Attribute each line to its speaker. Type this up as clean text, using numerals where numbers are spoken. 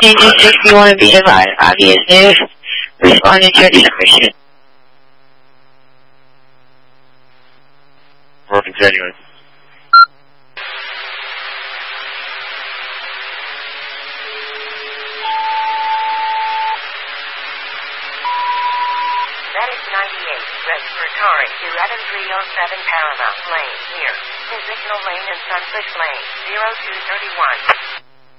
Speaker 1: Agency, you want to be advised, obvious news, responding to your submission.
Speaker 2: We're continuing.
Speaker 3: 98, Redford Torrey, 11307 Paramount Lane, here. Signal Lane and Sunfish Lane, 0231.